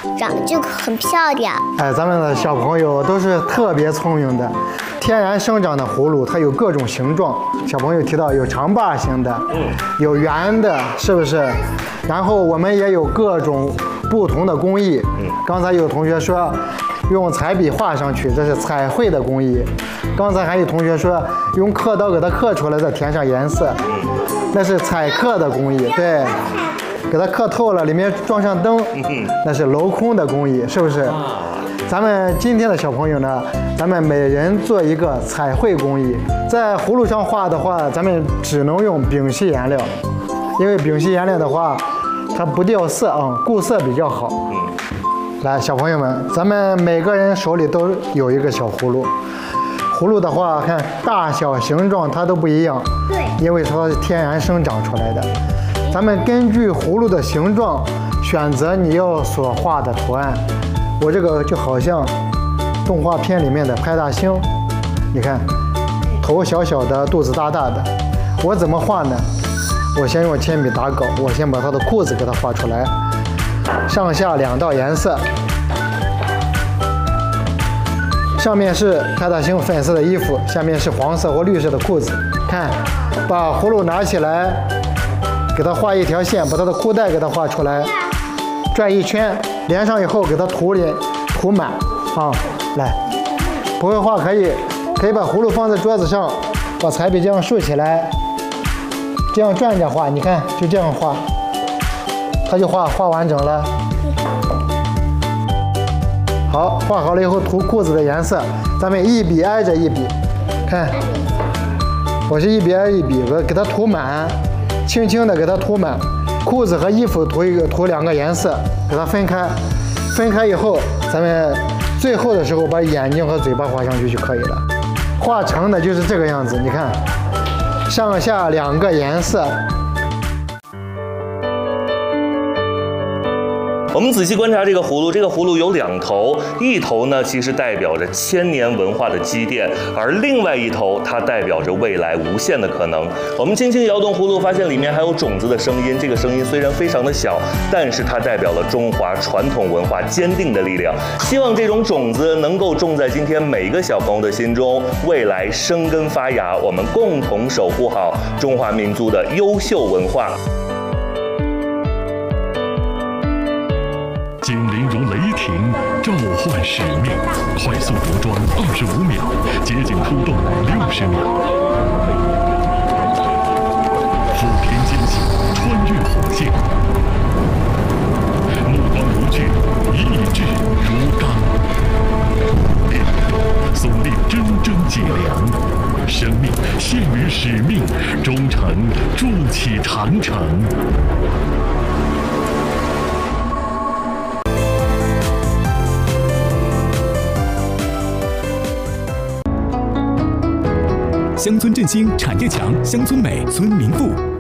长得就很漂亮。 哎，咱们的小朋友都是特别聪明的。天然生长的葫芦，它有各种形状。小朋友提到有长把型的，有圆的，是不是？然后我们也有各种不同的工艺。刚才有同学说用彩笔画上去，这是彩绘的工艺。刚才还有同学说用刻刀给它刻出来，再填上颜色，那是彩刻的工艺。对，给它刻透了，里面装上灯，那是镂空的工艺，是不是？咱们今天的小朋友呢，咱们每人做一个彩绘工艺。在葫芦上画的话，咱们只能用丙烯颜料，因为丙烯颜料的话，它不掉色啊，固色比较好。来，小朋友们，咱们每个人手里都有一个小葫芦。葫芦的话，看大小形状它都不一样， 对， 因为它是天然生长出来的。咱们根据葫芦的形状选择你要所画的图案。我这个就好像动画片里面的派大星，你看，头小小的，肚子大大的。我怎么画呢？我先用铅笔打稿，我先把它的裤子给它画出来，上下2道颜色。上面是派大星粉色的衣服，下面是黄色或绿色的裤子。看，把葫芦拿起来，给它画一条线，把它的裤带给它画出来，转一圈，连上以后给它涂满啊！来，不会画可以把葫芦放在桌子上，把彩笔这样竖起来，这样转着画，你看就这样画，它就画完整了。好，画好了以后涂裤子的颜色，咱们一笔挨着一笔，看，我是一笔挨一笔，我给它涂满，轻轻的给它涂满。裤子和衣服涂2个颜色，给它分开。分开以后，咱们最后的时候把眼睛和嘴巴画上去就可以了。画成的就是这个样子，你看，上下2个颜色。 我们仔细观察这个葫芦，这个葫芦有2头，一头呢其实代表着千年文化的积淀，而另外一头它代表着未来无限的可能。我们轻轻摇动葫芦，发现里面还有种子的声音，这个声音虽然非常的小，但是它代表了中华传统文化坚定的力量。希望这种种子能够种在今天每一个小朋友的心中，未来生根发芽，我们共同守护好中华民族的优秀文化。 警铃如雷霆，召唤使命，快速着装25秒，捷径出动60秒，俯天艰险，穿越红线，目光如炬，意志如钢，所历真真脊梁，生命献于使命，忠诚筑起长城。 乡村振兴，产业强，乡村美，村民富。